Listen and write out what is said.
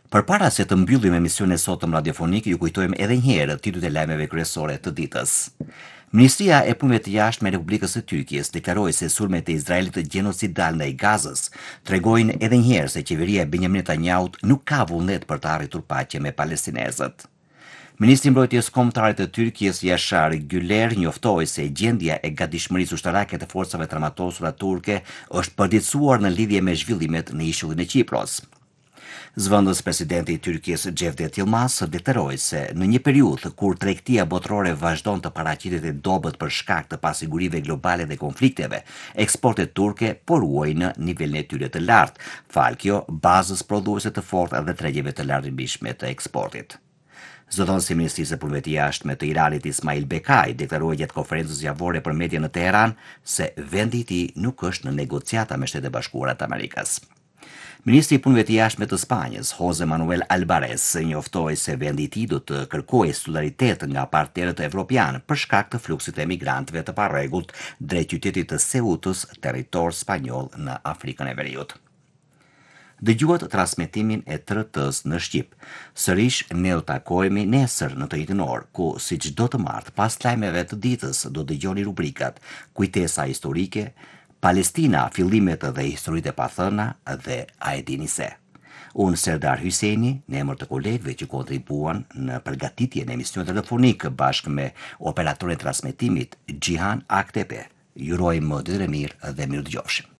Përpara se të mbyllim emisionin e sotëm radiofonik, ju kujtojmë edhe një herë titujt e lajmeve kryesore të ditës. Ministria e Punëve të Jashtme e Republikës së Tyrkisë deklaroi se sulmet e Izraelit gjenocidal ndaj Gazës tregojnë edhe një herë se qeveria e Benjamin Netanyahut nuk ka vullnet për të arritur paqe me palestinezët. Ministri i Mbrojtjes Kombëtare të Tyrkisë Yashar Güler njoftoi se gjendja e gatishmërisë ushtarake të forcave të armatosura turke është përditësuar në lidhje me zhvillimet në ishullin e Qipros. Zëvendës presidenti i Tyrkisë Cevdet Yılmaz deklaroi se në një periudhë kur tregtia botërore vazhdon të paraqitet e dobët për shkak të pasigurive globale dhe konflikteve, eksportet turke po ruajnë në nivelin e tyre të lartë, fal kjo bazës prodhuese të forta dhe tregjeve të lartëmbishme të eksportit. Zëdhënësi i Ministrisë së Punëve të Jashtme të Iranit Ismail Bekai deklaroi gjatë konferencës javore për media në Teheran se vendi i tij nuk është në negociata me Shtetet e Bashkuara të Amerikës. Ministri i Punëve të Jashtme të Spanjës, José Manuel Alvarez, njoftoi se vendi i tij do të kërkojë solidaritet nga partnerët evropianë për shkak të fluksit të emigrantëve të parregullt drejt qytetit të Ceutës, territor spanjoll në Afrikën e Veriut. Dëgjuat transmetimin e TRT-s në Shqip. Sërish ne u takohemi nesër në të njëjtën orë, ku siç do të martë pas lajmeve të ditës do dëgjoni rubrikat Kujtesa historike, Palestina, fillimet dhe historitë e pathëna dhe A e dini se. Unë Serdar Hyseni, në emër të kolegëve që kontribuan në përgatitjen e emisionit telefonik bashkë me operatorin e transmetimit Gjihan Aktepe. Ju uroj më ditë e mirë dhe mirë dëgjofshim.